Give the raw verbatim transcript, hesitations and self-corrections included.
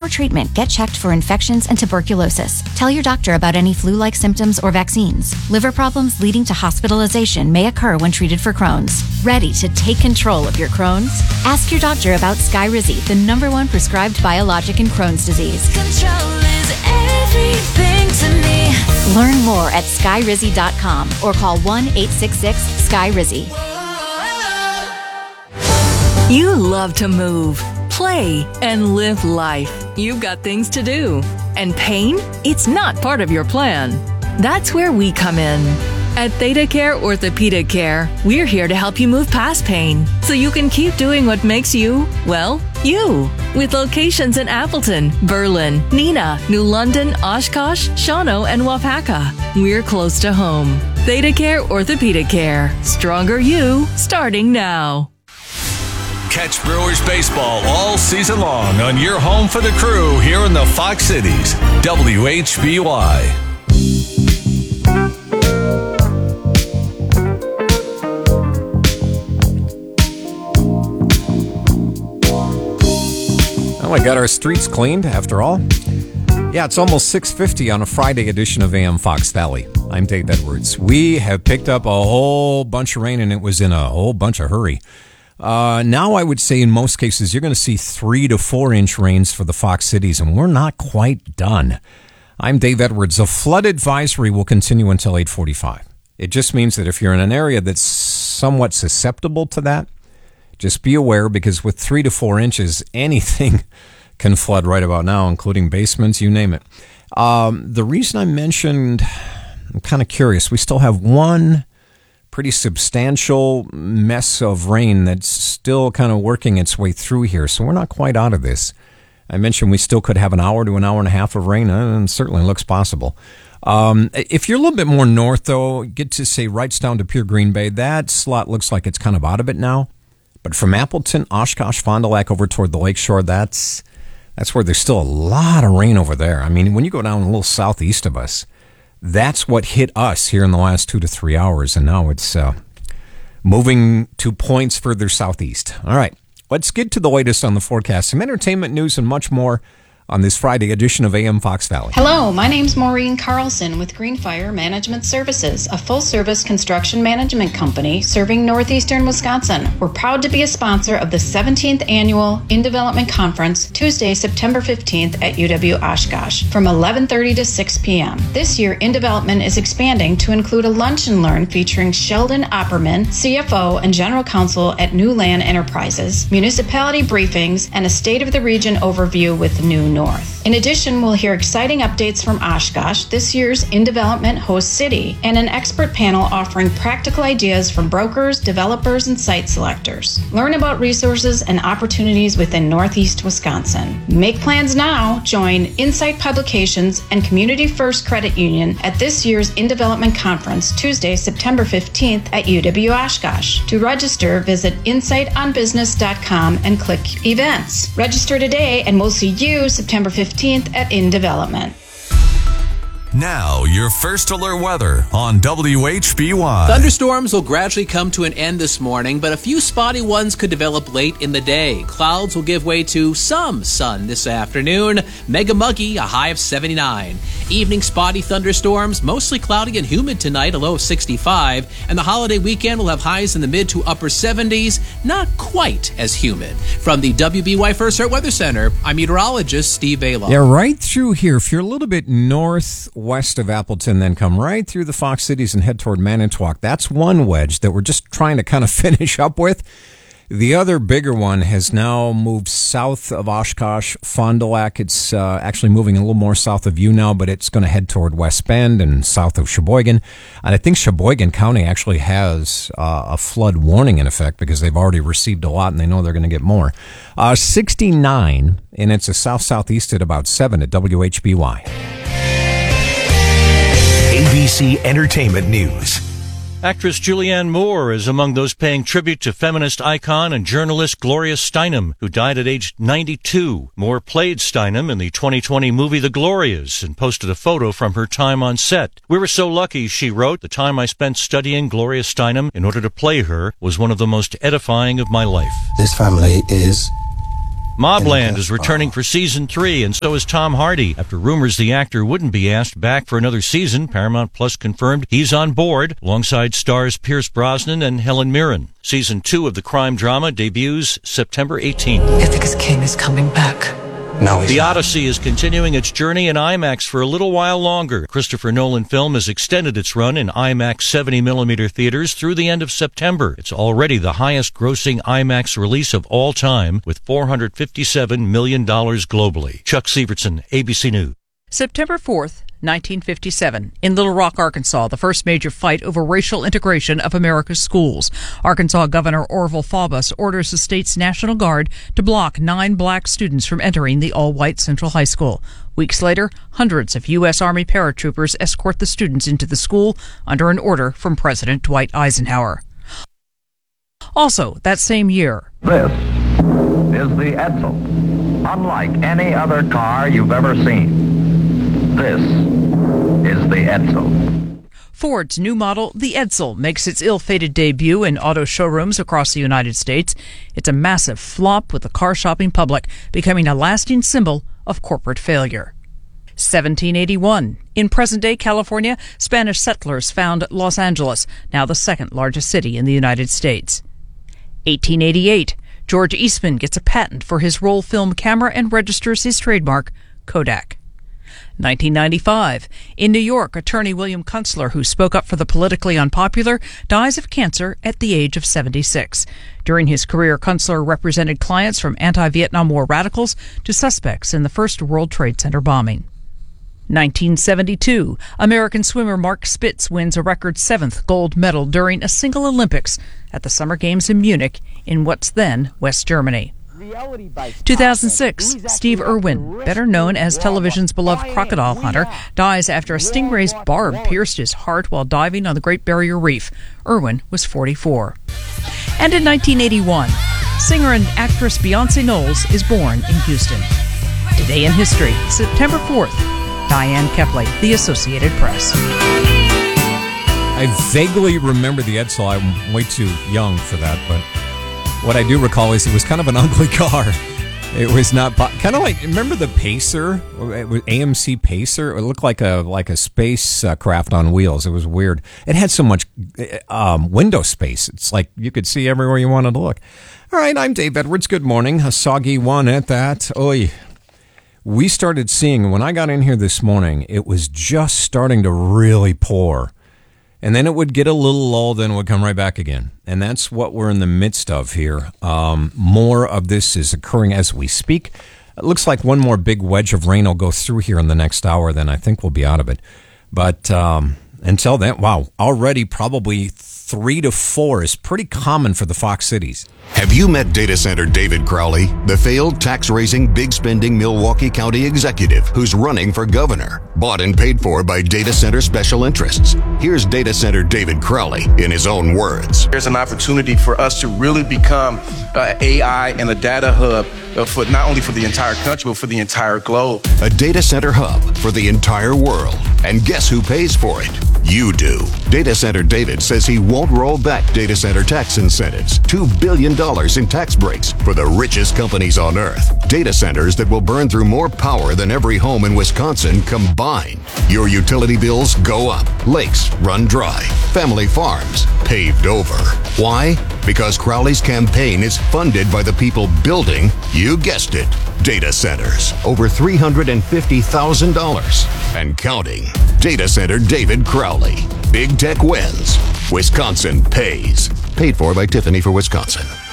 treatment, get checked for infections and tuberculosis. Tell your doctor about any flu-like symptoms or vaccines. Liver problems leading to hospitalization may occur when treated for Crohn's. Ready to take control of your Crohn's? Ask your doctor about Skyrizi, the number one prescribed biologic in Crohn's disease. Control is everything to me. Learn more at skyrizi dot com or call one eight six six sky rizi. You love to move, play, and live life. You've got things to do. And pain? It's not part of your plan. That's where we come in. At Theta Care Orthopedic Care, we're here to help you move past pain so you can keep doing what makes you, well, you. With locations in Appleton, Berlin, Neenah, New London, Oshkosh, Shawano, and Wapaka. We're close to home. Theta Care Orthopedic Care. Stronger you, starting now. Catch Brewers baseball all season long on your home for the crew here in the Fox Cities. W H B Y. Well, I got our streets cleaned after all. Yeah, it's almost six fifty on a Friday edition of A M Fox Valley. I'm Dave Edwards. We have picked up a whole bunch of rain, and it was in a whole bunch of hurry. Uh, now I would say in most cases you're going to see three to four inch rains for the Fox Cities, and we're not quite done. I'm Dave Edwards. A flood advisory will continue until eight forty-five. It just means that if you're in an area that's somewhat susceptible to that, just be aware, because with three to four inches, anything can flood right about now, including basements, you name it. Um, the reason I mentioned, I'm kind of curious, we still have one pretty substantial mess of rain that's still kind of working its way through here, so we're not quite out of this. I mentioned we still could have an hour to an hour and a half of rain, and it certainly looks possible. Um, if you're a little bit more north, though, get to, say, Wrights down to Pure Green Bay, that slot looks like it's kind of out of it now. But from Appleton, Oshkosh, Fond du Lac over toward the lakeshore, that's that's where there's still a lot of rain over there. I mean, when you go down a little southeast of us, that's what hit us here in the last two to three hours, and now it's uh, moving to points further southeast. All right, let's get to the latest on the forecast, some entertainment news, and much more on this Friday edition of A M Fox Valley. Hello, my name's Maureen Carlson with Greenfire Management Services, a full-service construction management company serving northeastern Wisconsin. We're proud to be a sponsor of the seventeenth Annual In Development Conference, Tuesday, September fifteenth at U W Oshkosh from eleven thirty to six p.m. This year, In Development is expanding to include a lunch and learn featuring Sheldon Opperman, C F O and General Counsel at New Land Enterprises, municipality briefings, and a State of the Region overview with New North. In addition, we'll hear exciting updates from Oshkosh, this year's In Development host city, and an expert panel offering practical ideas from brokers, developers, and site selectors. Learn about resources and opportunities within Northeast Wisconsin. Make plans now. Join Insight Publications and Community First Credit Union at this year's In Development Conference, Tuesday, September fifteenth at U W Oshkosh. To register, visit insight on business dot com and click Events. Register today, and we'll see you September fifteenth at In Development. Now, your first alert weather on W H B Y. Thunderstorms will gradually come to an end this morning, but a few spotty ones could develop late in the day. Clouds will give way to some sun this afternoon. Mega muggy, a high of seventy-nine. Evening spotty thunderstorms, mostly cloudy and humid tonight, a low of sixty-five. And the holiday weekend will have highs in the mid to upper seventies, not quite as humid. From the W B Y First Alert Weather Center, I'm meteorologist Steve Bailoff. Yeah, right through here. If you're a little bit northwest of Appleton, then come right through the Fox Cities and head toward Manitowoc. That's one wedge that we're just trying to kind of finish up with. The other bigger one has now moved south of Oshkosh, Fond du Lac. It's uh, actually moving a little more south of you now, but it's going to head toward West Bend and south of Sheboygan. And I think Sheboygan County actually has uh, a flood warning in effect because they've already received a lot and they know they're going to get more. Uh, sixty-nine, and it's a south-southeast at about seven at W H B Y. A B C Entertainment News. Actress Julianne Moore is among those paying tribute to feminist icon and journalist Gloria Steinem, who died at age ninety-two. Moore played Steinem in the twenty twenty movie The Glorias and posted a photo from her time on set. "We were so lucky," she wrote. "The time I spent studying Gloria Steinem in order to play her was one of the most edifying of my life." This family is Mobland is returning for season three, and so is Tom Hardy. After rumors the actor wouldn't be asked back for another season, Paramount Plus confirmed he's on board, alongside stars Pierce Brosnan and Helen Mirren. Season two of the crime drama debuts September eighteenth. Ithaca's king is coming back. No, the Odyssey is continuing its journey in IMAX for a little while longer. Christopher Nolan film has extended its run in IMAX seventy millimeter theaters through the end of September. It's already the highest grossing IMAX release of all time, with four hundred fifty-seven million dollars globally. Chuck Sievertson, A B C News. September fourth, nineteen fifty-seven. In Little Rock, Arkansas, the first major fight over racial integration of America's schools. Arkansas Governor Orville Faubus orders the state's National Guard to block nine black students from entering the all-white Central High School. Weeks later, hundreds of U S. Army paratroopers escort the students into the school under an order from President Dwight Eisenhower. Also, that same year, this is the Edsel, unlike any other car you've ever seen. This is the Edsel. Ford's new model, the Edsel, makes its ill-fated debut in auto showrooms across the United States. It's a massive flop, with the car shopping public becoming a lasting symbol of corporate failure. seventeen eighty-one. In present-day California, Spanish settlers found Los Angeles, now the second largest city in the United States. eighteen eighty-eight. George Eastman gets a patent for his roll film camera and registers his trademark, Kodak. nineteen ninety-five. In New York, attorney William Kunstler, who spoke up for the politically unpopular, dies of cancer at the age of seventy-six. During his career, Kunstler represented clients from anti-Vietnam War radicals to suspects in the first World Trade Center bombing. nineteen seventy-two. American swimmer Mark Spitz wins a record seventh gold medal during a single Olympics at the Summer Games in Munich in what's then West Germany. two thousand six. Steve Irwin, better known as television's beloved crocodile hunter, dies after a stingray's barb pierced his heart while diving on the Great Barrier Reef. Irwin was forty-four. And in nineteen eighty-one, singer and actress Beyonce Knowles is born in Houston. Today in history, September fourth. Diane Kepley, The Associated Press. I vaguely remember the Edsel. I'm way too young for that, but what I do recall is it was kind of an ugly car. It was not kind of like, remember the Pacer? It was A M C Pacer. It looked like a like a space uh, craft on wheels. It was weird. It had so much um, window space. It's like you could see everywhere you wanted to look. All right, I'm Dave Edwards. Good morning. A soggy one at that. Oy. We started seeing, when I got in here this morning, it was just starting to really pour. And then it would get a little lull, then it would come right back again. And that's what we're in the midst of here. Um, more of this is occurring as we speak. It looks like one more big wedge of rain will go through here in the next hour, then I think we'll be out of it. But um, until then, wow, already probably three to four is pretty common for the Fox cities. Have you met data center David Crowley, the failed tax-raising, big-spending Milwaukee County executive who's running for governor? Bought and paid for by data center special interests. Here's data center David Crowley in his own words. There's an opportunity for us to really become uh, A I and a data hub uh, for not only for the entire country, but for the entire globe. A data center hub for the entire world. And guess who pays for it? You do. Data center David says he won't roll back data center tax incentives. Two billion dollars in tax breaks for the richest companies on earth. Data centers that will burn through more power than every home in Wisconsin combined. Your utility bills go up. Lakes run dry. Family farms paved over. Why? Because Crowley's campaign is funded by the people building, you guessed it, data centers. Over three hundred fifty thousand dollars and counting. Data center David Crowley. Big tech wins. Wisconsin pays. Paid for by Tiffany for Wisconsin.